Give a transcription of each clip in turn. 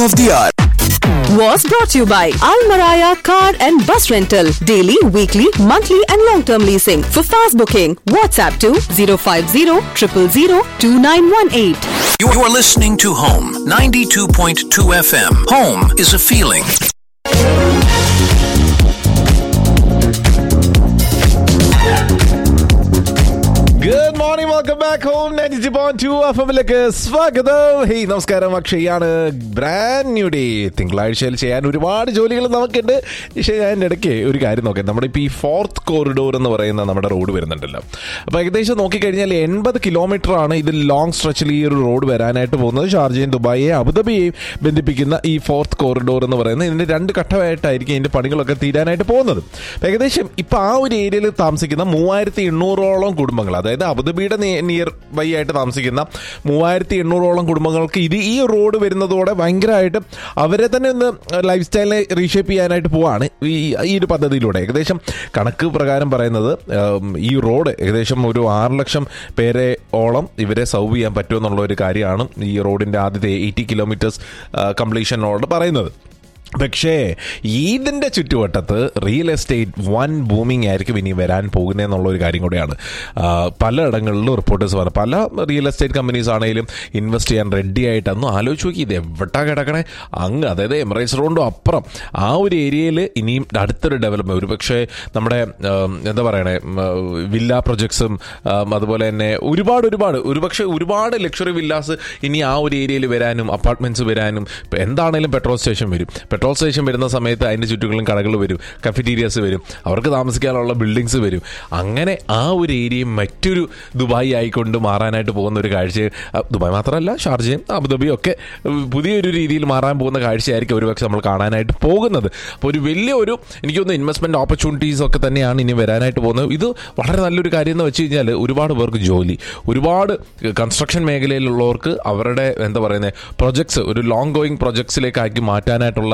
of the hour was brought to you by Almaraya Car and Bus Rental. Daily, weekly, monthly and long-term leasing. For fast booking, WhatsApp to 050-000-2918. You are listening to Home 92.2 FM. Home is a feeling. Good morning, welcome back home 92.2 FM-ലേക്ക് സ്വാഗതം. Hey നമസ്കാരം, അക്ഷയാണ്. Brand new day. തിങ്കളാഴ്ചയിൽ ചെയ്യാൻ ഒരുപാട് ജോലികൾ നമുക്കുണ്ട്. പക്ഷേ ഞാൻ ഇടയ്ക്ക് ഒരു കാര്യം നോക്കാം. നമ്മുടെ ഇപ്പോൾ ഈ 4th കോറിഡോർ എന്ന് പറയുന്ന നമ്മുടെ റോഡ് വരുന്നുണ്ടല്ലോ. അപ്പോൾ ഏകദേശം നോക്കിക്കഴിഞ്ഞാൽ 80 കിലോമീറ്റർ ആണ് ഇത് ലോങ് സ്ട്രെച്ചിൽ ഈ ഒരു റോഡ് വരാനായിട്ട് പോകുന്നത്. ഷാർജയും ദുബായിയെയും അബുദാബിയെയും ബന്ധിപ്പിക്കുന്ന ഈ 4th കോറിഡോർ എന്ന് പറയുന്നത് ഇതിൻ്റെ 2 ഘട്ടമായിട്ടായിരിക്കും ഇതിൻ്റെ പണികളൊക്കെ തീരാനായിട്ട് പോകുന്നത്. ഏകദേശം ഇപ്പോൾ ആ ഒരു ഏരിയയിൽ താമസിക്കുന്ന 3800ഓളം കുടുംബങ്ങൾ, അതായത് അബുദാബിയുടെ നിയർ ബൈ ആയിട്ട് താമസിക്കുന്ന 3800ഓളം കുടുംബങ്ങൾക്ക് ഈ റോഡ് വരുന്നതോടെ ഭയങ്കരമായിട്ട് അവരെ തന്നെ ഒന്ന് ലൈഫ് സ്റ്റൈലിനെ റീഷേപ്പ് ചെയ്യാനായിട്ട് പോവാണ് ഈ ഒരു പദ്ധതിയിലൂടെ. ഏകദേശം കണക്ക് പ്രകാരം പറയുന്നത് ഈ റോഡ് ഏകദേശം ഒരു 6 ലക്ഷം പേരെ ഓളം ഇവരെ സർവ് ചെയ്യാൻ പറ്റുമെന്നുള്ള ഒരു കാര്യമാണ് ഈ റോഡിൻ്റെ ആദ്യത്തെ 80 കിലോമീറ്റേഴ്സ് കംപ്ലീഷനോട് പറയുന്നത്. പക്ഷേ ഇതിൻ്റെ ചുറ്റുവട്ടത്ത് റിയൽ എസ്റ്റേറ്റ് വൻ ബൂമിങ് ആയിരിക്കും ഇനി വരാൻ പോകുന്നതെന്നുള്ളൊരു കാര്യം കൂടെയാണ് പലയിടങ്ങളിലും റിപ്പോർട്ടേഴ്സ് പറഞ്ഞു. പല റിയൽ എസ്റ്റേറ്റ് കമ്പനീസ് ആണെങ്കിലും ഇൻവെസ്റ്റ് ചെയ്യാൻ റെഡി ആയിട്ടൊന്നും ആലോചിച്ച് നോക്കി ഇത് എവിടാ കിടക്കണേ അങ്ങ്, അതായത് എമിറേറ്റ്സ് റോഡും അപ്പുറം ആ ഒരു ഏരിയയിൽ ഇനിയും അടുത്തൊരു ഡെവലപ്മെൻറ്റ്, ഒരു പക്ഷേ നമ്മുടെ എന്താ പറയണേ വില്ല പ്രൊജക്ട്സും അതുപോലെ തന്നെ ഒരുപാട് ലക്ഷറി വില്ലാസ് ഇനി ആ ഒരു ഏരിയയിൽ വരാനും അപ്പാർട്ട്മെൻറ്റ്സ് വരാനും എന്താണേലും പെട്രോൾ സ്റ്റേഷൻ വരും. പെട്രോൾ സ്റ്റേഷൻ വരുന്ന സമയത്ത് അതിൻ്റെ ചുറ്റുകളും കടകൾ വരും, കഫറ്റീരിയാസ് വരും, അവർക്ക് താമസിക്കാനുള്ള ബിൽഡിങ്സ് വരും. അങ്ങനെ ആ ഒരു ഏരിയയും മറ്റൊരു ദുബായ് ആയിക്കൊണ്ട് മാറാനായിട്ട് പോകുന്ന ഒരു കാഴ്ച, ദുബായ് മാത്രമല്ല ഷാർജയും അബുദാബിയും ഒക്കെ പുതിയൊരു രീതിയിൽ മാറാൻ പോകുന്ന കാഴ്ചയായിരിക്കും ഒരുപക്ഷെ നമ്മൾ കാണാനായിട്ട് പോകുന്നത്. അപ്പോൾ ഒരു വലിയൊരു എനിക്ക് തോന്നുന്നു ഇൻവെസ്റ്റ്മെൻറ്റ് ഓപ്പർച്യൂണിറ്റീസ് ഒക്കെ തന്നെയാണ് ഇനി വരാനായിട്ട് പോകുന്നത്. ഇത് വളരെ നല്ലൊരു കാര്യം എന്ന് വെച്ച് കഴിഞ്ഞാൽ ഒരുപാട് പേർക്ക് ജോലി, ഒരുപാട് കൺസ്ട്രക്ഷൻ മേഖലയിലുള്ളവർക്ക് അവരുടെ എന്താ പറയുന്നത് പ്രൊജക്ട്സ് ഒരു ലോങ് ഗോയിങ് പ്രൊജക്ട്സിലേക്കാക്കി മാറ്റാനായിട്ടുള്ള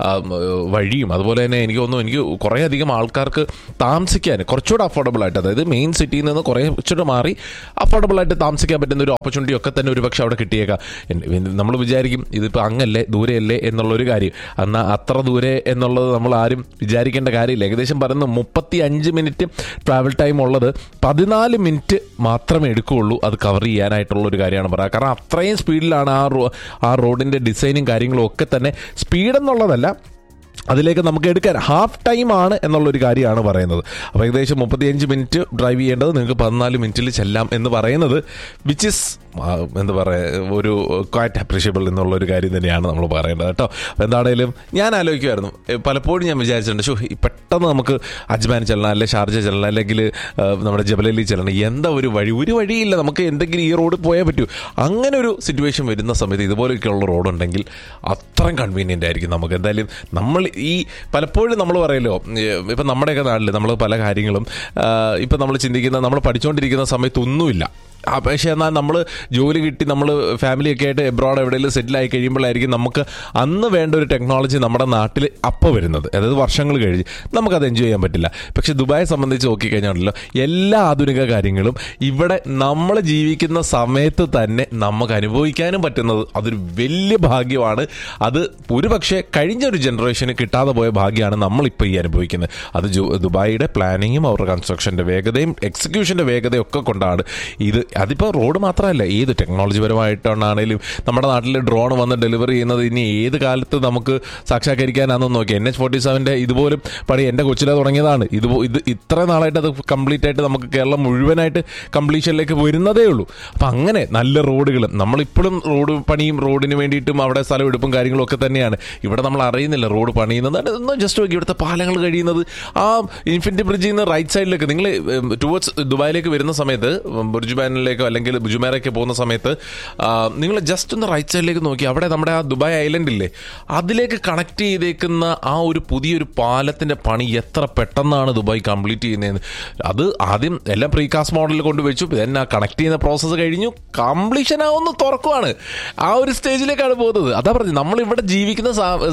വഴിയും, അതുപോലെ തന്നെ എനിക്ക് കുറേയധികം ആൾക്കാർക്ക് താമസിക്കാൻ കുറച്ചുകൂടെ അഫോർഡബിൾ ആയിട്ട്, അതായത് മെയിൻ സിറ്റിയിൽ നിന്ന് കുറച്ചുകൂടെ മാറി അഫോർഡബിൾ ആയിട്ട് താമസിക്കാൻ പറ്റുന്ന ഒരു ഓപ്പർച്യൂണിറ്റി ഒക്കെ തന്നെ ഒരുപക്ഷെ അവിടെ കിട്ടിയേക്കാം. നമ്മൾ വിചാരിക്കും ഇതിപ്പോൾ അങ്ങല്ലേ ദൂരെയല്ലേ എന്നുള്ളൊരു കാര്യം. എന്നാൽ അത്ര ദൂരെ എന്നുള്ളത് നമ്മൾ ആരും വിചാരിക്കേണ്ട കാര്യമില്ല. ഏകദേശം പറയുന്നത് 35 മിനിറ്റ് ട്രാവൽ ടൈം ഉള്ളത് 14 മിനിറ്റ് മാത്രമേ എടുക്കുകയുള്ളൂ അത് കവർ ചെയ്യാനായിട്ടുള്ളൊരു കാര്യമാണ് പറയുക. കാരണം അത്രയും സ്പീഡിലാണ് ആ റോഡിൻ്റെ ഡിസൈനും കാര്യങ്ങളും ഒക്കെ തന്നെ. സ്പീഡെന്നുള്ളതല്ല, അതിലേക്ക് നമുക്ക് എടുക്കാൻ ഹാഫ് ടൈം ആണ് എന്നുള്ളൊരു കാര്യമാണ് പറയുന്നത്. അപ്പോൾ ഏകദേശം 35 മിനിറ്റ് ഡ്രൈവ് ചെയ്യേണ്ടത് നിങ്ങൾക്ക് 14 മിനിറ്റിൽ ചെല്ലാം എന്ന് പറയുന്നത് വിച്ച് ഇസ് എന്താ പറയുക ഒരു ക്വൈറ്റ് അപ്രീഷിയബിൾ എന്നുള്ളൊരു കാര്യം തന്നെയാണ് നമ്മൾ പറയേണ്ടത് കേട്ടോ. അപ്പോൾ എന്താണേലും ഞാൻ ആലോചിക്കുമായിരുന്നു, പലപ്പോഴും ഞാൻ വിചാരിച്ചിട്ടുണ്ട് പെട്ടെന്ന് നമുക്ക് അജ്മാൻ ചെല്ലണം, അല്ലെങ്കിൽ ഷാർജ ചെല്ലണം, അല്ലെങ്കിൽ നമ്മുടെ ജബലലി ചെല്ലണം, എന്താ ഒരു വഴിയില്ല, നമുക്ക് എന്തെങ്കിലും ഈ റോഡ് പോയേ പറ്റൂ. അങ്ങനെ ഒരു സിറ്റുവേഷൻ വരുന്ന സമയത്ത് ഇതുപോലെയൊക്കെയുള്ള റോഡുണ്ടെങ്കിൽ അത്രയും കൺവീനിയൻ്റ് ആയിരിക്കും നമുക്ക്. എന്തായാലും നമ്മൾ ഈ പലപ്പോഴും നമ്മൾ പറയല്ലോ, ഇപ്പം നമ്മുടെയൊക്കെ നാട്ടിൽ നമ്മൾ പല കാര്യങ്ങളും ഇപ്പം നമ്മൾ ചിന്തിക്കുന്ന നമ്മൾ പഠിച്ചുകൊണ്ടിരിക്കുന്ന സമയത്തൊന്നുമില്ല. പക്ഷേ എന്നാൽ നമ്മൾ ജോലി കിട്ടി നമ്മൾ ഫാമിലിയൊക്കെ ആയിട്ട് എബ്രോഡ് എവിടെയെങ്കിലും സെറ്റിലായി കഴിയുമ്പോഴായിരിക്കും നമുക്ക് അന്ന് വേണ്ട ഒരു ടെക്നോളജി നമ്മുടെ നാട്ടിൽ അപ്പോൾ വരുന്നത്. അതായത് വർഷങ്ങൾ കഴിഞ്ഞ് നമുക്കത് എൻജോയ് ചെയ്യാൻ പറ്റില്ല. പക്ഷേ ദുബായെ സംബന്ധിച്ച് നോക്കിക്കഴിഞ്ഞാണല്ലോ എല്ലാ ആധുനിക കാര്യങ്ങളും ഇവിടെ നമ്മൾ ജീവിക്കുന്ന സമയത്ത് തന്നെ നമുക്ക് അനുഭവിക്കാനും പറ്റുന്നത് അതൊരു വലിയ ഭാഗ്യമാണ്. അത് ഒരു പക്ഷേ കഴിഞ്ഞൊരു ജനറേഷന് കിട്ടാതെ പോയ ഭാഗ്യമാണ് നമ്മളിപ്പോൾ ഈ അനുഭവിക്കുന്നത്. അത് ദുബായിയുടെ പ്ലാനിങ്ങും അവരുടെ കൺസ്ട്രക്ഷൻ്റെ വേഗതയും എക്സിക്യൂഷൻ്റെ വേഗതയും ഒക്കെ കൊണ്ടാണ് ഇത്. അതിപ്പോൾ റോഡ് മാത്രമല്ല, ഏത് ടെക്നോളജി പരമായിട്ടാണെങ്കിലും നമ്മുടെ നാട്ടിൽ ഡ്രോൺ വന്ന് ഡെലിവറി ചെയ്യുന്നത് ഇനി ഏത് കാലത്ത് നമുക്ക് സാക്ഷാത്കരിക്കാനാണെന്ന് നോക്കി. NH-47 ഇതുപോലും പണി എൻ്റെ കൊച്ചിലെ തുടങ്ങിയതാണ്. ഇത് ഇത്ര നാളായിട്ട് അത് കംപ്ലീറ്റ് ആയിട്ട് നമുക്ക് കേരളം മുഴുവനായിട്ട് കംപ്ലീഷനിലേക്ക് വരുന്നതേ ഉള്ളൂ. അപ്പം അങ്ങനെ നല്ല റോഡുകളും നമ്മളിപ്പോഴും റോഡ് പണിയും റോഡിന് വേണ്ടിയിട്ടും അവിടെ സ്ഥലം എടുപ്പും കാര്യങ്ങളും ഒക്കെ തന്നെയാണ്. ഇവിടെ നമ്മൾ അറിയുന്നില്ല റോഡ് പണിയുന്നത്. ഒന്ന് ജസ്റ്റ് നോക്കി ഇവിടുത്തെ പാലങ്ങൾ കഴിയുന്നത് ആ ഇൻഫിനിറ്റി ബ്രിഡ്ജിൽ നിന്ന് റൈറ്റ് സൈഡിലേക്ക് നിങ്ങൾ ടുവേർഡ്സ് ദുബായിലേക്ക് വരുന്ന സമയത്ത് ബുർജുബാനിലേക്കോ അല്ലെങ്കിൽ ബുജുമേറയ്ക്കോ പോകുന്ന സമയത്ത് നിങ്ങൾ ജസ്റ്റ് ഒന്ന് റൈറ്റ് സൈഡിലേക്ക് നോക്കി അവിടെ നമ്മുടെ ആ ദുബായ് ഐലൻഡ് ഇല്ലേ അതിലേക്ക് കണക്ട് ചെയ്തേക്കുന്ന ആ ഒരു പുതിയൊരു പാലത്തിൻ്റെ പണി എത്ര പെട്ടെന്നാണ് ദുബായ് കംപ്ലീറ്റ് ചെയ്യുന്നതെന്ന്. അത് ആദ്യം എല്ലാം പ്രീകാസ്റ്റ് മോഡലിൽ കൊണ്ടുവച്ചു, പിന്നെ ആ കണക്ട് ചെയ്യുന്ന പ്രോസസ്സ് കഴിഞ്ഞു, കംപ്ലീഷൻ ആവുന്ന തുറക്കുവാണ്. ആ ഒരു സ്റ്റേജിലേക്കാണ് പോകുന്നത്. അതാ പറഞ്ഞു നമ്മളിവിടെ ജീവിക്കുന്ന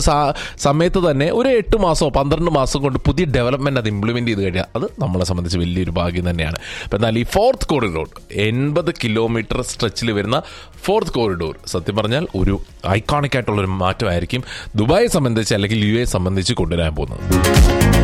സമയത്ത് തന്നെ ഒരു 8 മാസമോ 12 മാസം കൊണ്ട് പുതിയ ഡെവലപ്മെൻറ്റ് അത് ഇംപ്ലിമെൻറ്റ് ചെയ്ത് കഴിഞ്ഞാൽ അത് നമ്മളെ സംബന്ധിച്ച് വലിയൊരു ഭാഗ്യം തന്നെയാണ്. അപ്പം എന്നാൽ ഈ 4th കോറിഡോർ 50 കിലോമീറ്റർ സ്ട്രെച്ചിൽ വരുന്ന 4th കോറിഡോർ സത്യം പറഞ്ഞാൽ ഒരു ഐക്കോണിക് ആയിട്ടുള്ളൊരു മാറ്റമായിരിക്കും ദുബായെ സംബന്ധിച്ച് അല്ലെങ്കിൽ UAE സംബന്ധിച്ച് കൊണ്ടുവരാൻ പോകുന്നത്.